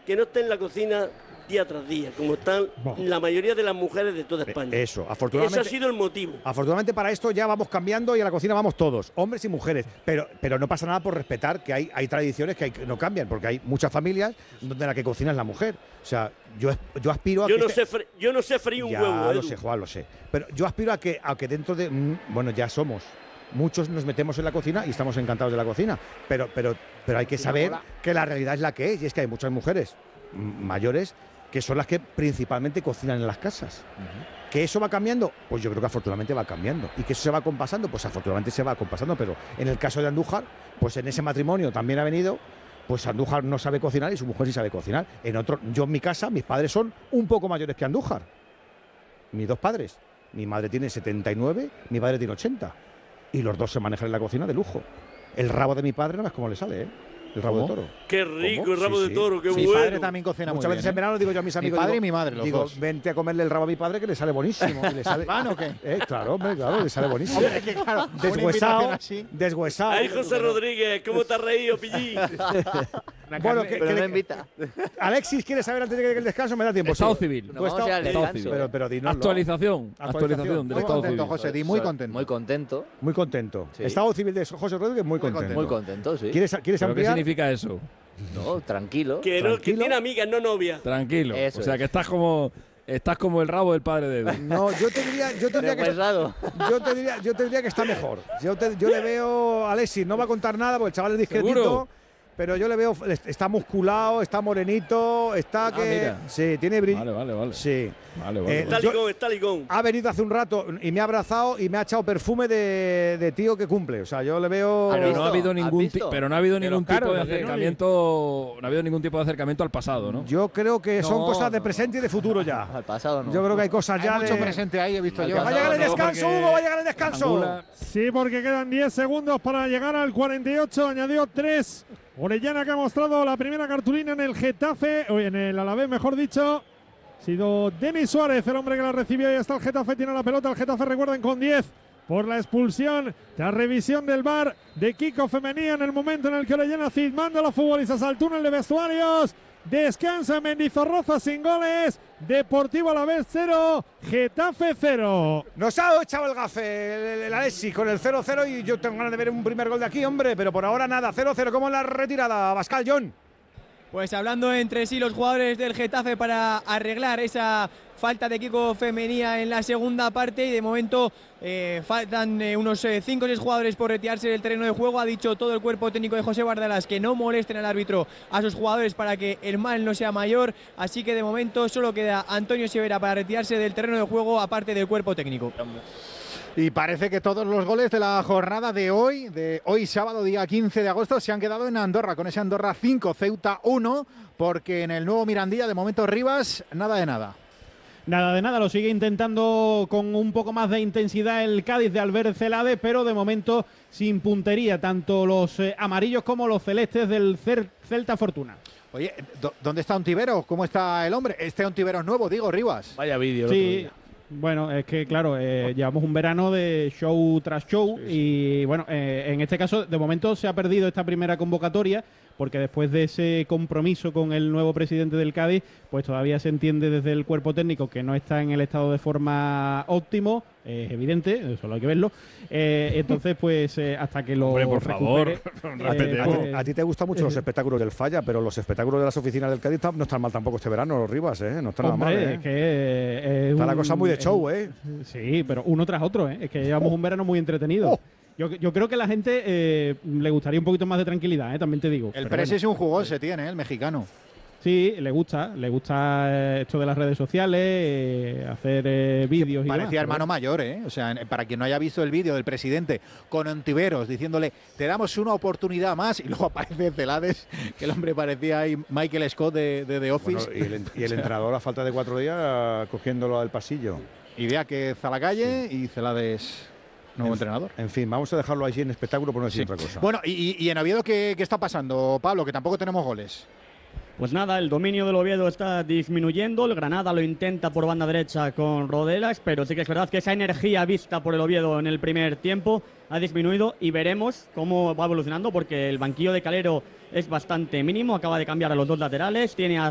que no esté en la cocina día tras día, como están la mayoría de las mujeres de toda España. Eso, afortunadamente. Ese ha sido el motivo. Afortunadamente para esto ya vamos cambiando y a la cocina vamos todos, hombres y mujeres. Pero no pasa nada por respetar que hay tradiciones que no cambian, porque hay muchas familias donde la que cocina es la mujer. O sea, yo aspiro a yo que… yo no sé freír un huevo, Ya Edu. lo sé, Juan, lo sé. Pero yo aspiro a que dentro de… Bueno, ya somos. Muchos nos metemos en la cocina y estamos encantados de la cocina. Pero hay que saber que la realidad es la que es. Y es que hay muchas mujeres mayores que son las que principalmente cocinan en las casas. ¿Que eso va cambiando? Pues yo creo que afortunadamente va cambiando. ¿Y que eso se va compasando? Pues afortunadamente se va compasando. Pero en el caso de Andújar, pues en ese matrimonio también ha venido… Pues Andújar no sabe cocinar y su mujer sí sabe cocinar. Yo en mi casa, mis padres son un poco mayores que Andújar. Mis dos padres. Mi madre tiene 79, mi padre tiene 80. Y los dos se manejan en la cocina de lujo. El rabo de mi padre no ves cómo le sale, ¿eh? El rabo de toro. Qué rico. ¿Cómo? El rabo Sí, de sí. toro, qué Mi bueno. padre también cocina Muchas muy veces bien, en verano digo yo a mis amigos… Mi padre digo, y mi madre, los digo, dos. vente a comerle el rabo a mi padre que le sale buenísimo. Y le sale, ¿Van o qué? Claro, hombre, claro, le sale buenísimo. Hombre, es que claro, una invitación Deshuesado, así. deshuesado. Ay, José Rodríguez, ¿cómo te has reído, Pillín? Bueno, Pero no invita. Alexis, ¿quieres saber antes de que llegue el descanso? Me da tiempo. Estado Sí. civil. No, vamos ya al Estado descanso. civil. Pero dinoslo. Actualización del Muy Estado contento, civil. José Di, muy contento. Muy contento. Muy contento. Sí. Estado civil de José Rodríguez, muy contento. Muy contento, sí. ¿Quieres ¿Pero qué ampliar? significa eso? No, tranquilo. Que Tranquilo. tiene amigas, no novias. Tranquilo. Eso O sea, es. que estás como el rabo del padre de Edu. No, yo te diría que Deshuesado. yo te diría que está mejor. Yo le veo a Alexis, no va a contar nada porque el chaval es discretito. ¿Seguro? Pero yo le veo, está musculado, está morenito, está que… mira. Sí, tiene brillo. Vale. Sí. Vale. Está ligón. Ha venido hace un rato y me ha abrazado y me ha echado perfume de tío que cumple. O sea, yo le veo… ¿Has Pero visto? no ha habido ¿Has ningún visto? pero no ha habido ningún tipo claro, de los de acercamiento, no ha habido ningún tipo de acercamiento al pasado, ¿no? Yo creo que son No, cosas de no, presente y de futuro ya. Al pasado no. Yo creo que hay cosas ya Hay mucho de… presente ahí, he visto yo. Va a llegar el No, descanso, porque Hugo, va a llegar el descanso. Angula- Sí, porque quedan 10 segundos para llegar al 48. Añadió 3. Orellana, que ha mostrado la primera cartulina en el Getafe, o en el Alavés, mejor dicho. Ha sido Denis Suárez el hombre que la recibió y hasta el Getafe tiene la pelota. El Getafe, recuerden, con 10 por la expulsión tras revisión del VAR de Kiko Femenía en el momento en el que Orellana manda a los futbolistas al túnel de vestuarios. Descansa Mendizorroza sin goles. Deportivo Alavés 0, Getafe 0. Nos ha echado el gafe el Alexis con el 0-0 y yo tengo ganas de ver un primer gol de aquí, hombre, pero por ahora nada, 0-0, ¿cómo en la retirada? Pascal, John. Pues hablando entre sí los jugadores del Getafe para arreglar esa falta de Kiko Femenía en la segunda parte y de momento faltan unos 5 o 6 jugadores por retirarse del terreno de juego. Ha dicho todo el cuerpo técnico de José Bardalas que no molesten al árbitro a sus jugadores para que el mal no sea mayor, así que de momento solo queda Antonio Severa para retirarse del terreno de juego aparte del cuerpo técnico. Y parece que todos los goles de la jornada de hoy sábado, día 15 de agosto, se han quedado en Andorra, con ese Andorra 5, Ceuta 1, porque en el nuevo Mirandilla, de momento Rivas, nada de nada. Nada de nada, lo sigue intentando con un poco más de intensidad el Cádiz de Albert Celade, pero de momento sin puntería, tanto los amarillos como los celestes del Celta Fortuna. Oye, ¿dónde está Ontiveros? ¿Cómo está el hombre? Este Ontiveros nuevo, digo, Rivas. Vaya vídeo. Sí, bueno, es que claro, llevamos un verano de show tras show y bueno, en este caso de momento se ha perdido esta primera convocatoria porque después de ese compromiso con el nuevo presidente del Cádiz, pues todavía se entiende desde el cuerpo técnico que no está en el estado de forma óptimo, es evidente, solo hay que verlo. Entonces, pues hasta que lo Hombre, por favor, recupere, A ti te gustan mucho los espectáculos del Falla, pero los espectáculos de las oficinas del Cádiz no están mal tampoco este verano, los Rivas, no están nada mal. es que Está la cosa muy de show, Sí, pero uno tras otro, es que llevamos un verano muy entretenido. Yo creo que a la gente le gustaría un poquito más de tranquilidad, también te digo. El Pero Presi bueno. es un jugón, se tiene, el mexicano. Sí, le gusta esto de las redes sociales, hacer vídeos y demás, Parecía hermano mayor, ¿eh? O sea, para quien no haya visto el vídeo del presidente con Ontiveros diciéndole, te damos una oportunidad más, y luego aparece Celades, que el hombre parecía ahí Michael Scott de The Office. Bueno, y el entrenador a falta de 4 días cogiéndolo al pasillo. Idea que Zalacalle y Celades nuevo entrenador. En fin, vamos a dejarlo allí en espectáculo por no decir otra cosa. Bueno, y en Oviedo, ¿qué está pasando, Pablo? Que tampoco tenemos goles. Pues nada, el dominio del Oviedo está disminuyendo, el Granada lo intenta por banda derecha con Rodelas, pero sí que es verdad que esa energía vista por el Oviedo en el primer tiempo ha disminuido y veremos cómo va evolucionando porque el banquillo de Calero es bastante mínimo, acaba de cambiar a los dos laterales, tiene a